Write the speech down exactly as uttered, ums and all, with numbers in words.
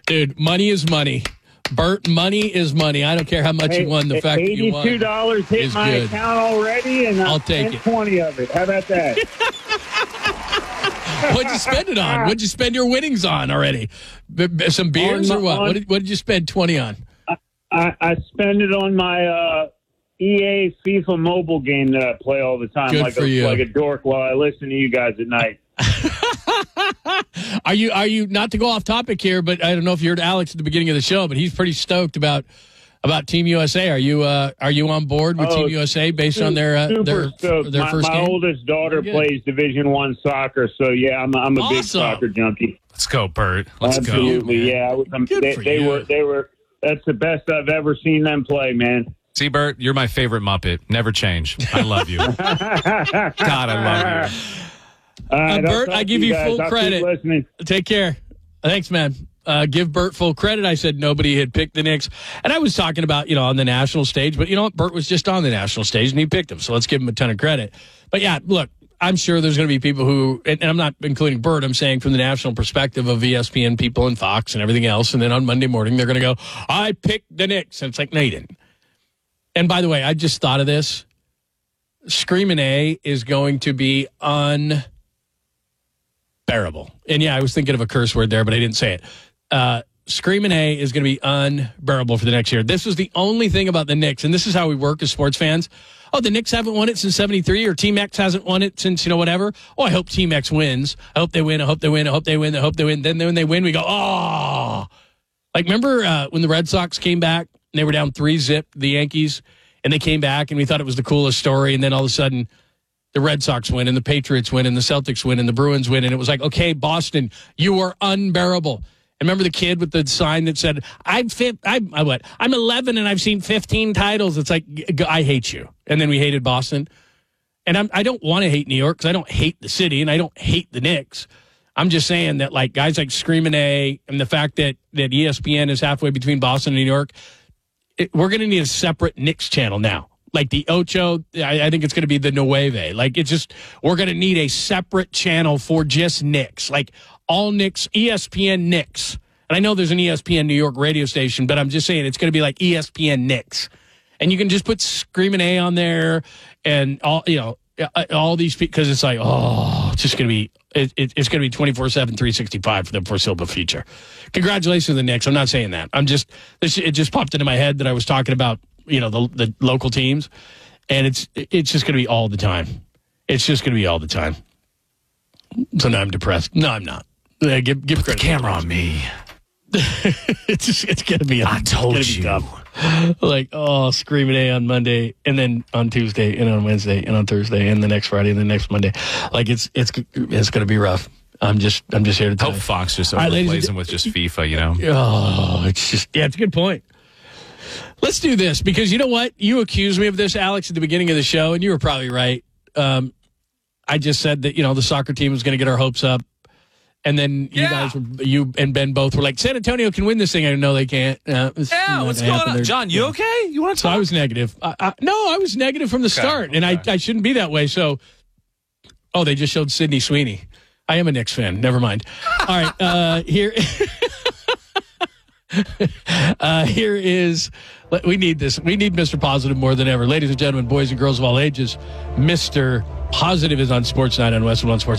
Dude, money is money. Bert, money is money. I don't care how much Hey, you won. The fact that you won eighty-two dollars hit is my good. account already, and I'll I take spent it. twenty of it. How about that? What'd you spend it on? What'd you spend your winnings on already? B- b- some beers On or my- what? on- What did, what did you spend twenty on? I, I spend it on my uh, E A FIFA mobile game that I play all the time, Good like for a you. like a dork while I listen to you guys at night. Are you, are you, not to go off topic here, but I don't know if you heard Alex at the beginning of the show, but he's pretty stoked about about Team U S A. Are you uh, are you on board with Oh, Team U S A based on their uh, Super their stoked. their my, first my game? oldest daughter Good. plays Division One soccer, so yeah, I'm I'm a big Awesome. soccer junkie. Let's go, Bert. Let's Absolutely, go. yeah. I was, um, Good they, for they you. were they were. That's the best I've ever seen them play, man. See, Bert, you're my favorite Muppet. Never change. I love you. God, I love you. All right, Uh, I'll Bert, talk I to give you guys. full I'll keep credit. listening. Take care. Thanks, man. Uh, give Bert full credit. I said nobody had picked the Knicks. And I was talking about, you know, on the national stage. But you know what? Bert was just on the national stage, and he picked them. So let's give him a ton of credit. But, yeah, look, I'm sure there's going to be people who, and, and I'm not including Bert, I'm saying from the national perspective of E S P N people and Fox and everything else. And then on Monday morning, they're going to go, I picked the Knicks. And it's like, no, you didn't. And by the way, I just thought of this. Screamin' A is going to be unbearable. And yeah, I was thinking of a curse word there, but I didn't say it. Uh, Screamin' A is going to be unbearable for the next year. This was the only thing about the Knicks, and this is how we work as sports fans. Oh, the Knicks haven't won it since seventy-three, or Team X hasn't won it since, you know, whatever. Oh, I hope Team X wins. I hope they win. I hope they win. I hope they win. I hope they win. Then when they win, we go, oh. Like, remember uh, when the Red Sox came back? And they were down three zip, the Yankees, and they came back, and we thought it was the coolest story. And then all of a sudden, the Red Sox win, and the Patriots win, and the Celtics win, and the Bruins win. And it was like, okay, Boston, you are unbearable. And remember the kid with the sign that said, I'm fi- I'm, I what? I'm eleven, and I've seen fifteen titles. It's like, I hate you. And then we hated Boston. And I'm, I don't want to hate New York because I don't hate the city, and I don't hate the Knicks. I'm just saying that, like, guys like Screamin' A and the fact that, that E S P N is halfway between Boston and New York, it, we're going to need a separate Knicks channel now. Like the Ocho, I, I think it's going to be the Nueve. Like, it's just, we're going to need a separate channel for just Knicks. Like, all Knicks, E S P N Knicks. And I know there's an E S P N New York radio station, but I'm just saying it's going to be like E S P N Knicks. And you can just put Screamin' A on there and all, you know, all these, because it's like, oh, it's just going to be, it, it, it's going to be twenty-four seven, three sixty-five for the foreseeable future. Congratulations to the Knicks. I'm not saying that. I'm just, this, it just popped into my head that I was talking about, you know, the, the local teams, and it's, it's just going to be all the time. It's just going to be all the time. So now I'm depressed. No, I'm not. Uh, give give Put the credit. camera on me. it's just, it's going to be, I told it's you. gonna be tough. Like, oh, Screamin' A on Monday, and then on Tuesday, and on Wednesday, and on Thursday, and the next Friday, and the next Monday. Like, it's it's it's going to be rough. I'm just I'm just here to tell Hope you. Fox just All right, ladies overplays and him with just FIFA, you know? Oh, it's just, yeah, it's a good point. Let's do this, because you know what? You accused me of this, Alex, at the beginning of the show, and you were probably right. Um, I just said that, you know, the soccer team was going to get our hopes up. And then you Yeah. guys, were, you and Ben both were like, San Antonio can win this thing. I know they can't. Uh, it's Yeah, not what's gonna going happen. on? They're- John, you okay? You want to So talk? I was negative. I, I, no, I was negative from the start, and I, okay. I shouldn't be that way. So, oh, they just showed Sydney Sweeney. I am a Knicks fan. Never mind. All right, uh, here, uh, here is. We need this. We need Mister Positive more than ever, ladies and gentlemen, boys and girls of all ages. Mister Positive is on Sports Night on Westwood One Sports.